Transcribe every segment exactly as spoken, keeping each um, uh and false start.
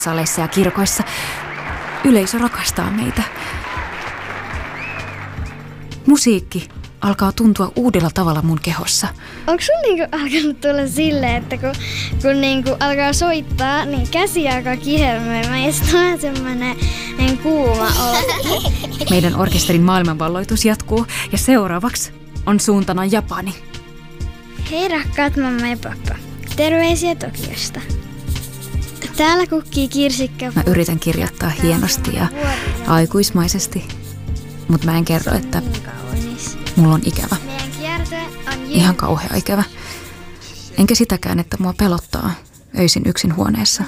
saleissa ja kirkoissa. Yleisö rakastaa meitä. Musiikki alkaa tuntua uudella tavalla mun kehossa. Onko sun niinku alkanut tulla silleen, että kun, kun niinku alkaa soittaa, niin käsi alkaa kihelmöimään ja sitten on semmoinen niin kuuma olo? Meidän orkesterin maailmanvalloitus jatkuu ja seuraavaksi on suuntana Japani. Hei rakkaat mamma ja pappa. Terveisiä Tokiosta. Täällä kukkii kirsikka. Mä yritän kirjoittaa hienosti ja aikuismaisesti, mutta mä en kerro, että mulla on ikävä. Ihan kauhea ikävä. Enkä sitäkään, että mua pelottaa öisin yksin huoneessa.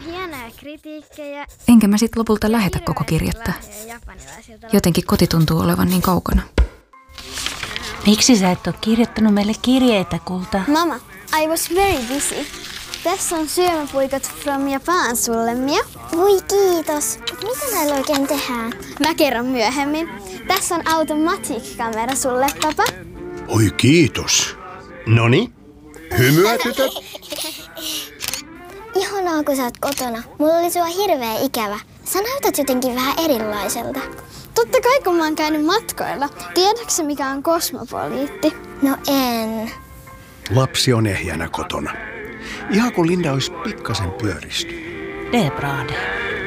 Enkä mä sit lopulta lähetä koko kirjettä. Jotenkin koti tuntuu olevan niin kaukana. Miksi sä et ole kirjoittanut meille kirjeitä, kulta? Mama, I was very busy. Tässä on syömäpuikot from Japan sulle, Mia. Voi kiitos. Mitä näillä oikein tehdään? Mä kerron myöhemmin. Tässä on automatic-kamera sulle, papa. Oi kiitos. Noni, hymyä tytöt. Ihanaa, kun sä oot kotona. Mulla oli sua hirveä ikävä. Sä näytät jotenkin vähän erilaiselta. Totta kai, kun mä oon käynyt matkoilla. Tiedätkö mikä on kosmopoliitti? No en. Lapsi on ehjänä kotona. Ihan kun Linda olisi pikkasen pyöristynyt. Det är bra det.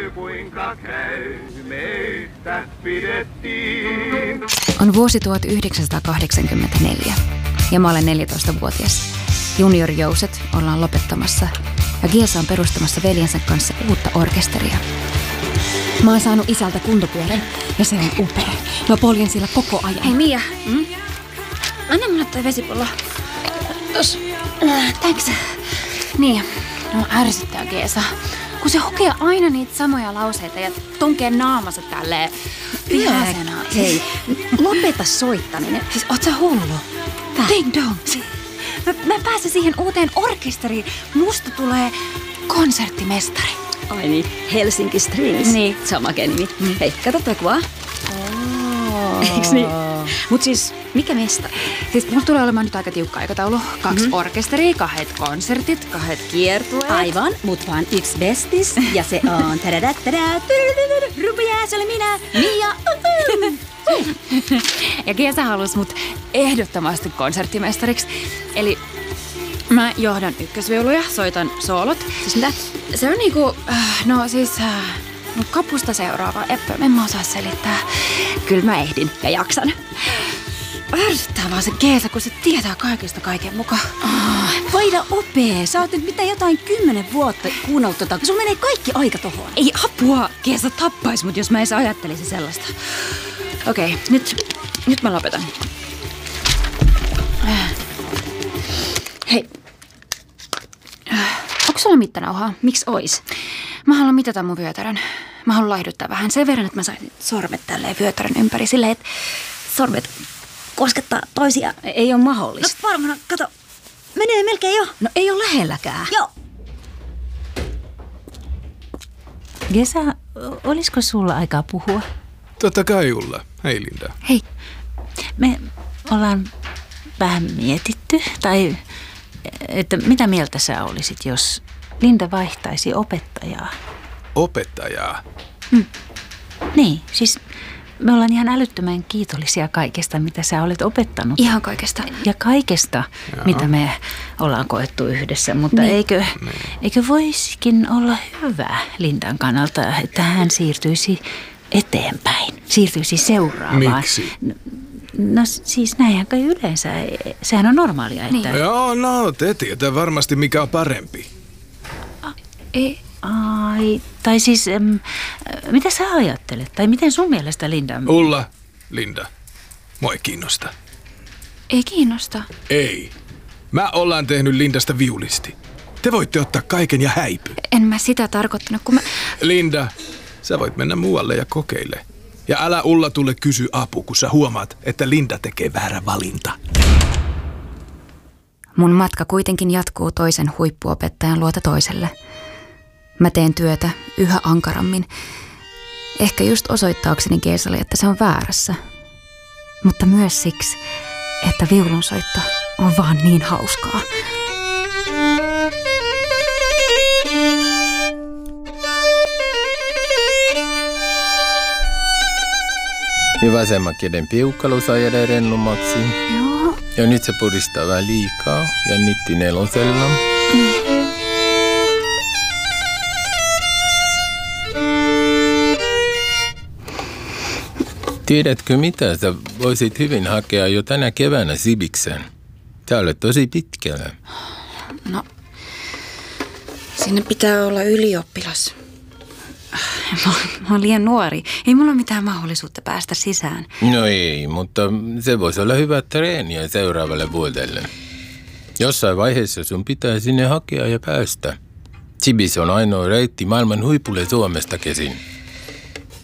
On vuosi tuhatyhdeksänsataakahdeksankymmentäneljä ja mä olen neljätoistavuotias. Junior-jouset ollaan lopettamassa ja Giesa on perustamassa veljensä kanssa uutta orkesteria. Mä oon saanut isältä kuntopyörän ja se on upea. Mä poljen sillä koko ajan. Hei Mia, mm? Anna mulle toi vesipullo. Tos. Äh, thanks. Niin, no ärsyttää Giesa. Kun se hokee aina niitä samoja lauseita ja tunkee naamansa tälleen vihasena. Hei, lopeta soittaminen. Siis oot sä hullu? Tää. Ding dong. Mä, mä pääsen siihen uuteen orkesteriin. Musta tulee konserttimestari. Ai niin, Helsinki Strings. Niin. Sama nimi. Mm. Hei, kato toi kuvaa. Oh. Eiks niin? Mut siis, mikä mestari? Siis mulla tulee olemaan nyt aika tiukka aikataulu. Kaksi mm-hmm. orkesteria, kahdet konsertit, kahdet kiertueet. Aivan, mut vaan yksi bestis. Ja se on Rupia, se oli minä, Mia. Ja Giesa halusi mut ehdottomasti konserttimestariksi. Eli mä johdan ykkösviuluja, soitan soolot. Siis mitä? Se on niinku, no siis, no kapusta seuraava. En mä osaa selittää. Kyllä mä ehdin ja jaksan. Ärsyttää vaan se Giesa, kun se tietää kaikista kaiken mukaan. Oh, vaida opee. Sä oot nyt mitä jotain kymmenen vuotta kuunnellut tota. Sun menee kaikki aika tohon. Ei apua. Giesa tappais mut, jos mä edes ajattelisin sellaista. Okei, okay, nyt, nyt mä lopetan. Hei. Onko sulla mittanauhaa? Miksi ois? Mä haluan mitata mun vyötärön. Mä haluan laihduttaa vähän sen verran, että mä saisin sormet tälleen vyötärön ympäri silleen, että sormet koskettaa toisia. Ei ole mahdollista. No varmaan, kato. Menee melkein jo. No ei ole lähelläkään. Joo. Giesa, olisiko sulla aikaa puhua? Totta kai, Ulla. Hei Linda. Hei. Me ollaan vähän mietitty, tai että mitä mieltä sä olisit, jos Linda vaihtaisi opettajaa? Opettajaa? Hmm. Niin, siis me ollaan ihan älyttömän kiitollisia kaikesta, mitä sä olet opettanut. Ihan kaikesta. Ja kaikesta, Jaa. mitä me ollaan koettu yhdessä, mutta niin. eikö, niin. eikö voisikin olla hyvä Lindan kannalta, että hän siirtyisi eteenpäin, siirtyisi seuraavaan. Miksi? No siis näinhän kai yleensä, sehän on normaalia, että... Niin. Joo, no te tietää varmasti mikä on parempi. A, ei. Ai, tai siis, äm, mitä sä ajattelet? Tai miten sun mielestä Linda... Ulla, Linda, mua ei kiinnosta. Ei kiinnosta? Ei. Mä ollaan tehnyt Lindasta viulisti. Te voitte ottaa kaiken ja häipy. En mä sitä tarkoittanut, kun mä... Linda, sä voit mennä muualle ja kokeile. Ja älä Ulla tule kysy apu, kun sä huomaat, että Linda tekee väärä valinta. Mun matka kuitenkin jatkuu toisen huippuopettajan luota toiselle. Mä teen työtä yhä ankarammin. Ehkä just osoittaakseni Giesalle, että se on väärässä. Mutta myös siksi, että viulunsoitto on vaan niin hauskaa. Ja vasemman käden piukkalo saa jäädä rennummaksi. Joo. Ja nyt se puristaa vähän liikaa ja nitti nelosella. Mm. Tiedätkö mitä? Sä voisit hyvin hakea jo tänä keväänä Sibiksen. Sä olet tosi pitkällä. No, sinne pitää olla ylioppilas. Mä, mä oon liian nuori. Ei mulla ole mitään mahdollisuutta päästä sisään. No ei, mutta se voisi olla hyvä treeniä seuraavalle vuodelle. Jossain vaiheessa sun pitää sinne hakea ja päästä. Sibis on ainoa reitti maailman huipulle Suomesta käsin.